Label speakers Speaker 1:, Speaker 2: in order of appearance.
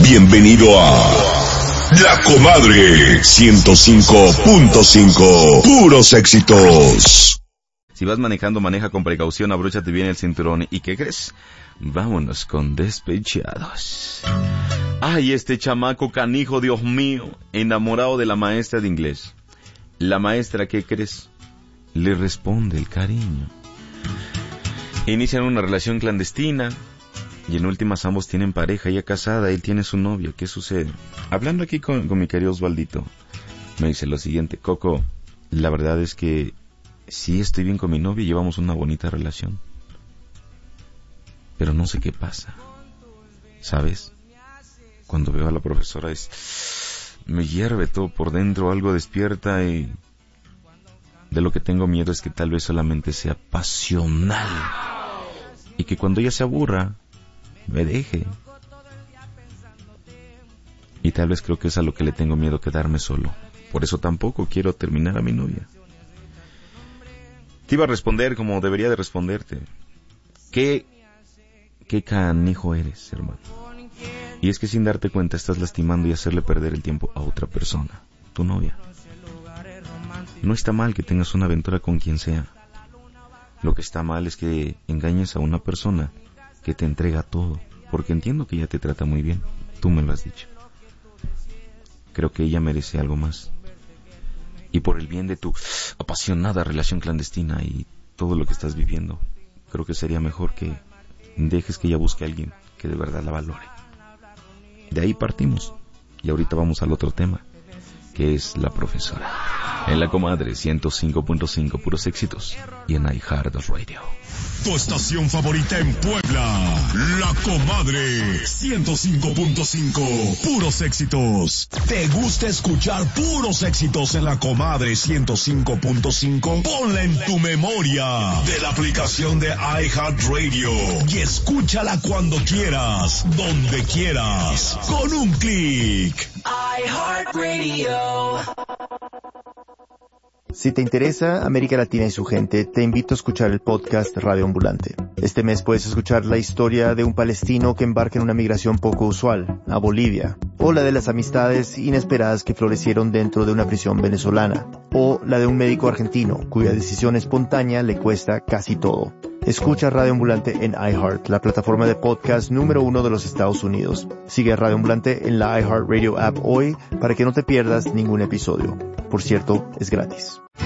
Speaker 1: Bienvenido a La Comadre 105.5. Puros éxitos.
Speaker 2: Si vas manejando, maneja con precaución, abróchate bien el cinturón. ¿Y qué crees? Vámonos con Despechados. Ay, este chamaco canijo, Dios mío, enamorado de la maestra de inglés. La maestra, ¿qué crees? Le responde el cariño. Inician una relación clandestina y en últimas ambos tienen pareja, ella casada, él tiene su novio. ¿Qué sucede? Hablando aquí con mi querido Osvaldito, me dice lo siguiente: Coco, la verdad es que sí estoy bien con mi novia y llevamos una bonita relación, pero no sé qué pasa, ¿sabes? Cuando veo a la profesora me hierve todo por dentro, algo despierta, y de lo que tengo miedo es que tal vez solamente sea pasional y que cuando ella se aburra me deje. Y tal vez creo que es a lo que le tengo miedo, quedarme solo. Por eso tampoco quiero terminar a mi novia. Te iba a responder como debería de responderte. ¿Qué canijo eres, hermano? Y es que sin darte cuenta estás lastimando y hacerle perder el tiempo a otra persona, tu novia. No está mal que tengas una aventura con quien sea. Lo que está mal es que engañes a una persona que te entrega todo, porque entiendo que ella te trata muy bien, tú me lo has dicho. Creo que ella merece algo más. Y por el bien de tu apasionada relación clandestina y todo lo que estás viviendo, creo que sería mejor que dejes que ella busque a alguien que de verdad la valore. De ahí partimos. Y ahorita vamos al otro tema, que es la profesora. En La Comadre 105.5, puros éxitos. Y en iHeartRadio.
Speaker 1: Tu estación favorita en Puebla, La Comadre 105.5, puros éxitos. ¿Te gusta escuchar puros éxitos en La Comadre 105.5? Ponla en tu memoria de la aplicación de iHeartRadio y escúchala cuando quieras, donde quieras, con un clic.
Speaker 3: iHeartRadio.
Speaker 4: Si te interesa América Latina y su gente, te invito a escuchar el podcast Radio Ambulante. Este mes puedes escuchar la historia de un palestino que embarca en una migración poco usual, a Bolivia, o la de las amistades inesperadas que florecieron dentro de una prisión venezolana, o la de un médico argentino cuya decisión espontánea le cuesta casi todo. Escucha Radio Ambulante en iHeart, la plataforma de podcast número 1 de los Estados Unidos. Sigue a Radio Ambulante en la iHeartRadio app hoy para que no te pierdas ningún episodio. Por cierto, es gratis.